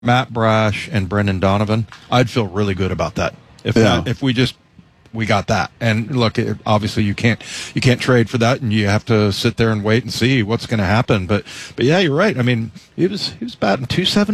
Matt Brash and Brendan Donovan, I'd feel really good about that. If we got that. And look, obviously you can't trade for that, and you have to sit there and wait and see what's going to happen. But yeah, you're right. I mean, he was batting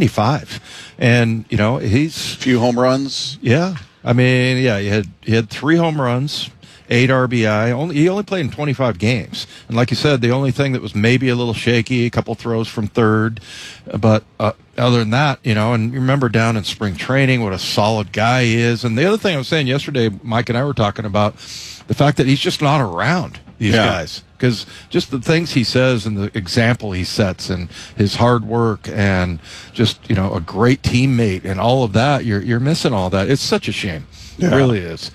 .275, and he's few home runs. Yeah, I mean, yeah, he had 3 home runs. 8 RBI. He only played in 25 games. And like you said, the only thing that was maybe a little shaky, a couple throws from third. But other than that, and you remember down in spring training what a solid guy he is. And the other thing I was saying yesterday, Mike and I were talking about the fact that he's just not around these guys. Because just the things he says and the example he sets and his hard work and just, a great teammate and all of that, you're missing all that. It's such a shame. Yeah. It really is.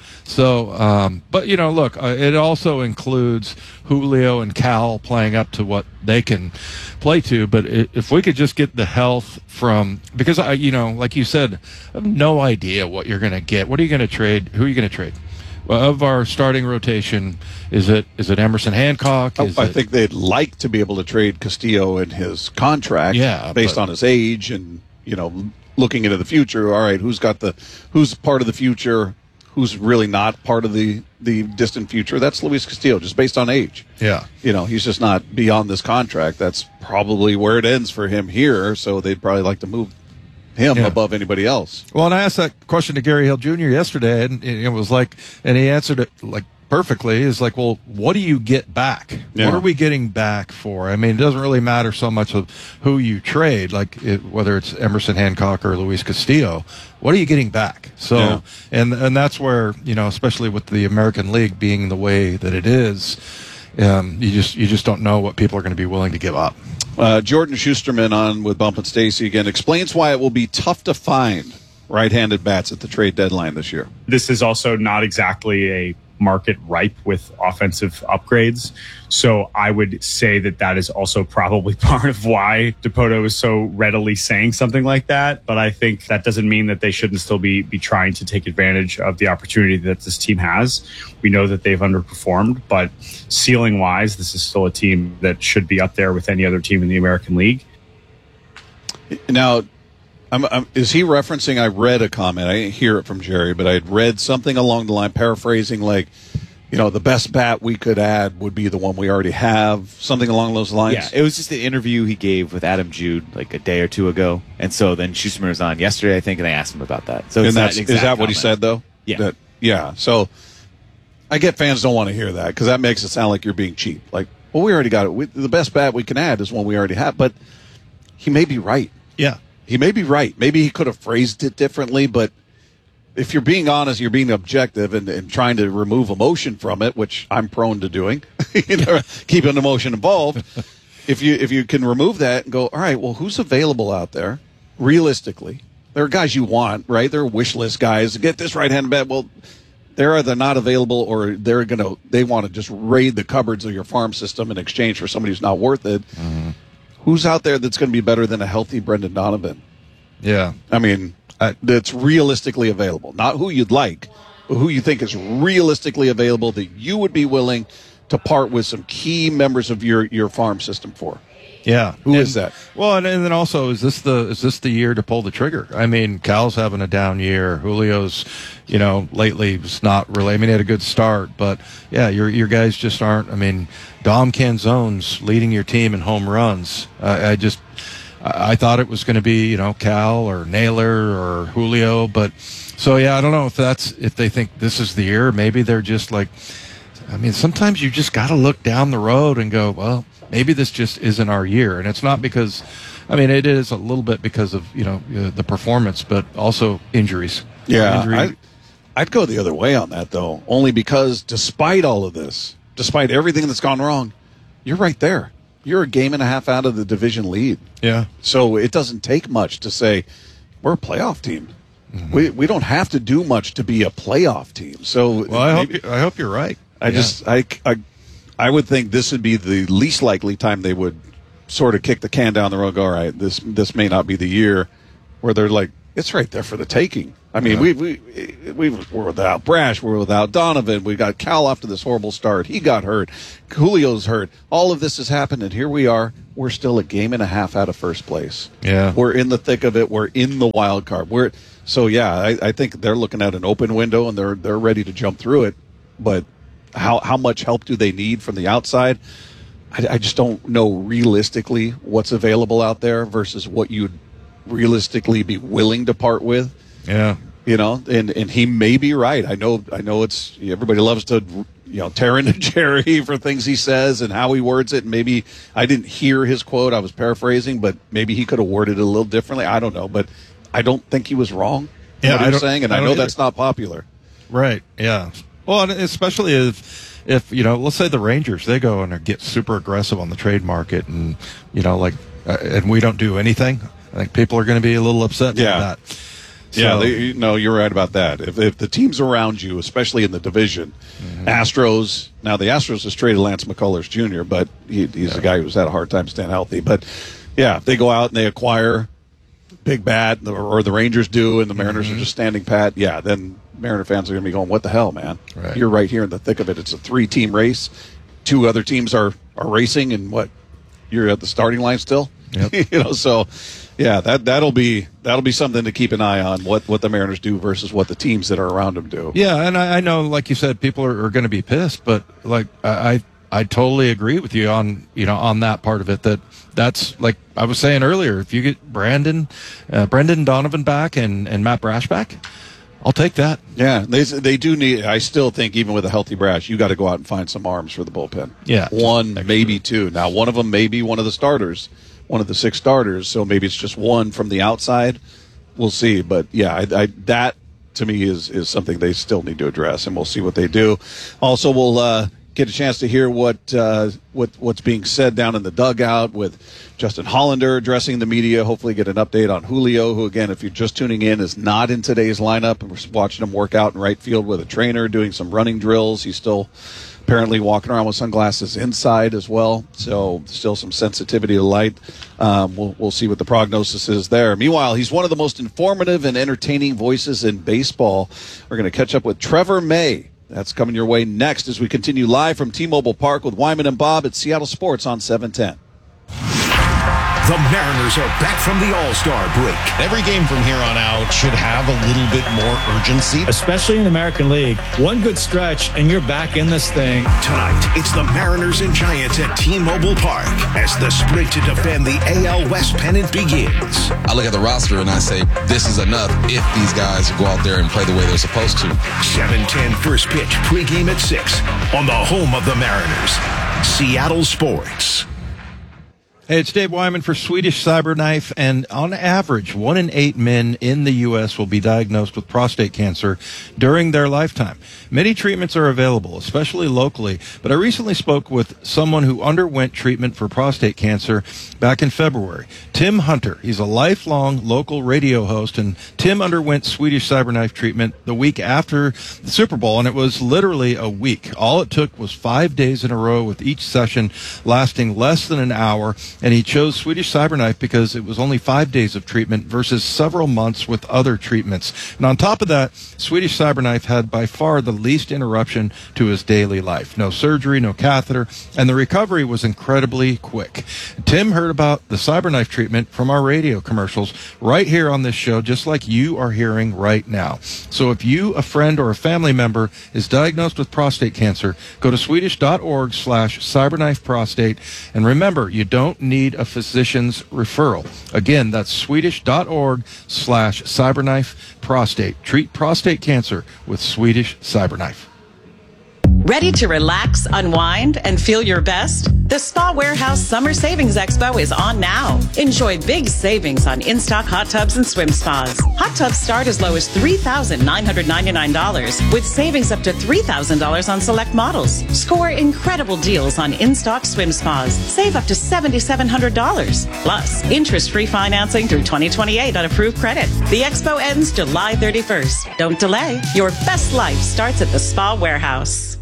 So, but, look, it also includes Julio and Cal playing up to what they can play to. But if we could just get the health from – because, like you said, I have no idea what you're going to get. What are you going to trade? Who are you going to trade? Well, of our starting rotation, is it Emerson Hancock? I think they'd like to be able to trade Castillo in his contract based on his age and, looking into the future. All right, who's part of the future? Who's really not part of the distant future? That's Luis Castillo, just based on age. Yeah. He's just not beyond this contract. That's probably where it ends for him here, so they'd probably like to move him above anybody else. Well, and I asked that question to Gary Hill Jr. yesterday, and it was like, and he answered it like perfectly. Is like, well, what do you get back? Yeah. What are we getting back for? I mean, it doesn't really matter so much of who you trade, like whether it's Emerson Hancock or Luis Castillo. What are you getting back? So, and that's where, especially with the American League being the way that it is, you just don't know what people are going to be willing to give up. Jordan Schusterman on with Bump and Stacy again explains why it will be tough to find right-handed bats at the trade deadline this year. This is also not exactly a market ripe with offensive upgrades. So I would say that is also probably part of why Dipoto is so readily saying something like that. But I think that doesn't mean that they shouldn't still be trying to take advantage of the opportunity that this team has. We know that they've underperformed, but ceiling wise, this is still a team that should be up there with any other team in the American League. Now, is he referencing, I read a comment, I didn't hear it from Jerry, but I had read something along the line, paraphrasing like, the best bat we could add would be the one we already have, something along those lines? Yeah, it was just the interview he gave with Adam Jude like a day or two ago. And so then Schusterman was on yesterday, I think, and they asked him about that. So is that comment. What he said, though? Yeah. So I get fans don't want to hear that because that makes it sound like you're being cheap. Like, well, we already got it. The best bat we can add is one we already have. But he may be right. Yeah. He may be right. Maybe he could have phrased it differently, but if you're being honest, you're being objective and trying to remove emotion from it, which I'm prone to doing, keeping emotion involved. If you can remove that and go, all right, well, who's available out there realistically? There are guys you want, right? There are wish list guys. Get this right-handed bat. Well, they're either not available or they want to just raid the cupboards of your farm system in exchange for somebody who's not worth it. Mm-hmm. Who's out there that's going to be better than a healthy Brendan Donovan? Yeah. I mean, that's realistically available. Not who you'd like, but who you think is realistically available that you would be willing to part with some key members of your farm system for. Yeah. Who is that? Well, and then also, is this the year to pull the trigger? I mean, Cal's having a down year. Julio's, lately was not really. I mean, he had a good start, but yeah, your guys just aren't. I mean, Dom Canzone's leading your team in home runs. I thought it was going to be, Cal or Naylor or Julio, but so yeah, I don't know if they think this is the year. Maybe they're just like. I mean, sometimes you just got to look down the road and go, well, maybe this just isn't our year. And it's not because, I mean, it is a little bit because of, the performance, but also injuries. Yeah, I'd go the other way on that, though, only because despite all of this, despite everything that's gone wrong, you're right there. You're a game and a half out of the division lead. Yeah. So it doesn't take much to say we're a playoff team. Mm-hmm. We don't have to do much to be a playoff team. So well, I hope you're right. I would think this would be the least likely time they would sort of kick the can down the road and go, all right, this may not be the year, where they're like, it's right there for the taking. I mean, we're without Brash, we're without Donovan, we got Cal after this horrible start. He got hurt. Julio's hurt. All of this has happened, and here we are. we're still a game and a half out of first place. Yeah. We're in the thick of it. We're in the wild card. I think they're looking at an open window and they're ready to jump through it. But how much help do they need from the outside? I just don't know realistically what's available out there versus what you'd realistically be willing to part with. Yeah. And he may be right. I know it's everybody loves to tear into Jerry for things he says and how he words it. And maybe I didn't hear his quote. I was paraphrasing, but maybe he could have worded it a little differently. I don't know, but I don't think he was wrong. Yeah, what he was saying, and I know that's not popular. Right. Yeah. Well, and especially if let's say the Rangers, they go and get super aggressive on the trade market, and and we don't do anything. I think people are going to be a little upset about that. So, you're right about that. If the teams around you, especially in the division, Astros. Now the Astros has traded Lance McCullers Jr., but he's a guy who's had a hard time staying healthy. But if they go out and they acquire big bat, or the Rangers do, and the Mariners are just standing pat, then Mariner fans are going to be going, "What the hell, man? Right. You're right here in the thick of it. It's a 3-team race. 2 other teams are racing, and you're at the starting line still." Yep. So that'll be something to keep an eye on, what the Mariners do versus what the teams that are around them do. Yeah, and I know, like you said, people are going to be pissed, but like I totally agree with you on that part of it. That's like I was saying earlier. If you get Brendan Donovan back and Matt Brash back, I'll take that. Yeah, they do need. I still think even with a healthy Brash, you got to go out and find some arms for the bullpen. Yeah, 1, maybe 2. Now, one of them may be one of the starters, one of the 6 starters. So maybe it's just one from the outside. We'll see. But that to me is something they still need to address, and we'll see what they do. Also, we'll get a chance to hear what's being said down in the dugout with Justin Hollander addressing the media. Hopefully get an update on Julio, who, again, if you're just tuning in, is not in today's lineup. And we're watching him work out in right field with a trainer, doing some running drills. He's still apparently walking around with sunglasses inside as well. So still some sensitivity to light. We'll see what the prognosis is there. Meanwhile, he's one of the most informative and entertaining voices in baseball. We're going to catch up with Trevor May. That's coming your way next as we continue live from T-Mobile Park with Wyman and Bob at Seattle Sports on 710. The Mariners are back from the All-Star break. Every game from here on out should have a little bit more urgency. Especially in the American League. One good stretch, and you're back in this thing. Tonight, it's the Mariners and Giants at T-Mobile Park as the sprint to defend the AL West pennant begins. I look at the roster and I say, this is enough if these guys go out there and play the way they're supposed to. 7:10 first pitch, pregame at 6 on the home of the Mariners, Seattle Sports. Hey, it's Dave Wyman for Swedish Cyberknife, and on average, 1 in 8 men in the U.S. will be diagnosed with prostate cancer during their lifetime. Many treatments are available, especially locally, but I recently spoke with someone who underwent treatment for prostate cancer back in February. Tim Hunter. He's a lifelong local radio host, and Tim underwent Swedish Cyberknife treatment the week after the Super Bowl, and it was literally a week. All it took was 5 days in a row, with each session lasting less than an hour. And he chose Swedish Cyberknife because it was only 5 days of treatment versus several months with other treatments. And on top of that, Swedish Cyberknife had by far the least interruption to his daily life. No surgery, no catheter, and the recovery was incredibly quick. Tim heard about the Cyberknife treatment from our radio commercials right here on this show, just like you are hearing right now. So if you, a friend, or a family member is diagnosed with prostate cancer, go to Swedish.org/CyberknifeProstate, and remember, you don't need a physician's referral. Again, that's Swedish.org/CyberknifeProstate. Treat prostate cancer with Swedish Cyberknife. Ready to relax, unwind, and feel your best? The Spa Warehouse Summer Savings Expo is on now. Enjoy big savings on in-stock hot tubs and swim spas. Hot tubs start as low as $3,999, with savings up to $3,000 on select models. Score incredible deals on in-stock swim spas. Save up to $7,700. Plus, interest-free financing through 2028 on approved credit. The expo ends July 31st. Don't delay. Your best life starts at the Spa Warehouse.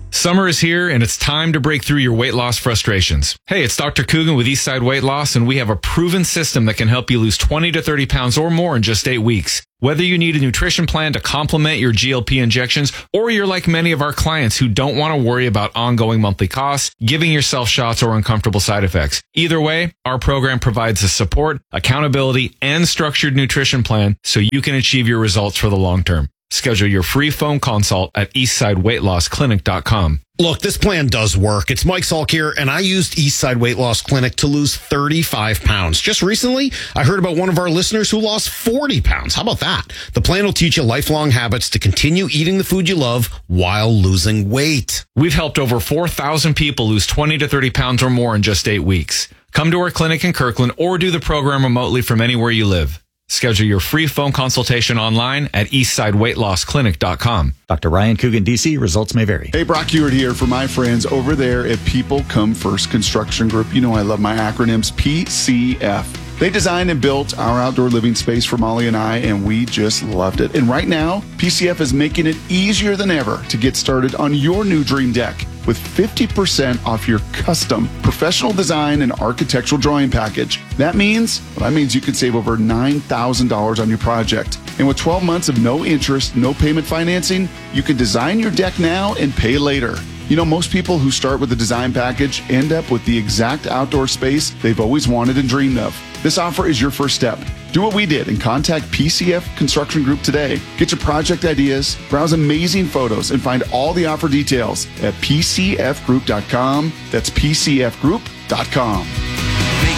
Summer is here, and it's time to break through your weight loss frustrations. Hey, it's Dr. Coogan with Eastside Weight Loss, and we have a proven system that can help you lose 20 to 30 pounds or more in just 8 weeks. Whether you need a nutrition plan to complement your GLP injections, or you're like many of our clients who don't want to worry about ongoing monthly costs, giving yourself shots, or uncomfortable side effects. Either way, our program provides the support, accountability, and structured nutrition plan so you can achieve your results for the long term. Schedule your free phone consult at eastsideweightlossclinic.com. Look, this plan does work. It's Mike Salk here, and I used Eastside Weight Loss Clinic to lose 35 pounds. Just recently, I heard about one of our listeners who lost 40 pounds. How about that? The plan will teach you lifelong habits to continue eating the food you love while losing weight. We've helped over 4,000 people lose 20 to 30 pounds or more in just 8 weeks. Come to our clinic in Kirkland or do the program remotely from anywhere you live. Schedule your free phone consultation online at eastsideweightlossclinic.com. Dr. Ryan Coogan, D.C. Results may vary. Hey, Brock Hewitt here for my friends over there at People Come First Construction Group. You know I love my acronyms, PCF. They designed and built our outdoor living space for Molly and I, and we just loved it. And right now, PCF is making it easier than ever to get started on your new dream deck with 50% off your custom professional design and architectural drawing package. That means you can save over $9,000 on your project. And with 12 months of no interest, no payment financing, you can design your deck now and pay later. You know, most people who start with a design package end up with the exact outdoor space they've always wanted and dreamed of. This offer is your first step. Do what we did and contact PCF Construction Group today. Get your project ideas, browse amazing photos, and find all the offer details at pcfgroup.com. That's pcfgroup.com.